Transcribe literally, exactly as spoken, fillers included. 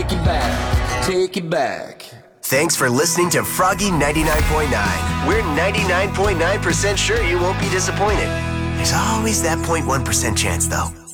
Take it back, take it back. Thanks for listening to Froggy ninety-nine point nine. We're ninety-nine point nine percent sure you won't be disappointed. There's always that zero point one percent chance, though.